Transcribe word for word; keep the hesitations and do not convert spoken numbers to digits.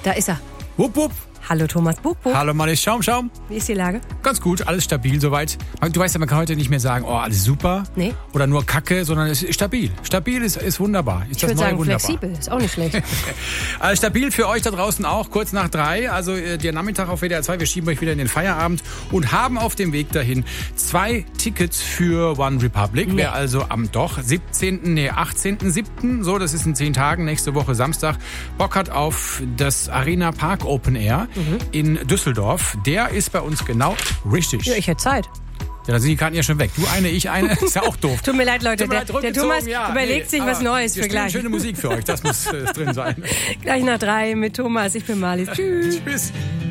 Da ist er. Wupp, wupp. Hallo Thomas Buchbuch. Hallo Marlies Schaum, Schaum. Wie ist die Lage? Ganz gut, alles stabil soweit. Du weißt ja, man kann heute nicht mehr sagen, oh, alles super. Nee. Oder nur Kacke, sondern es ist stabil. Stabil ist, ist wunderbar. Ist Ich das würde neue sagen, wunderbar. flexibel. Ist auch nicht schlecht. Also stabil für euch da draußen auch, kurz nach drei. Also äh, der Nachmittag auf W D R zwei. Wir schieben euch wieder in den Feierabend und haben auf dem Weg dahin zwei Tickets für One Republic. Nee. Wer also am doch siebzehnten, nee, achtzehnten siebten so, das ist in zehn Tagen, nächste Woche Samstag, Bock hat auf das Arena Park Open Air Mhm. in Düsseldorf, der ist bei uns genau richtig. Ja, ich hätte Zeit. Ja, da sind die Karten ja schon weg. Du eine, ich eine, ist ja auch doof. Tut mir leid, Leute. Tut mir Der, leid, der rückgezogen, Thomas ja, überlegt nee, sich was aber Neues wir für spielen gleich. schöne Musik für euch, das muss äh, drin sein. Gleich nach drei mit Thomas. Ich bin Marlies. Tschüss. Tschüss.